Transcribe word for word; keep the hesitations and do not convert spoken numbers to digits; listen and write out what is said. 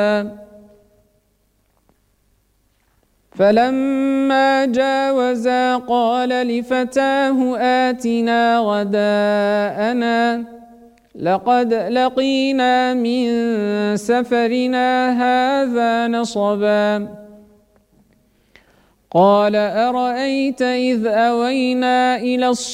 فلما جاوزا قال لفتاه آتنا غداءنا لقد لقينا من سفرنا هذا نصبا قال أرأيت إذ أوينا إلى الصلاة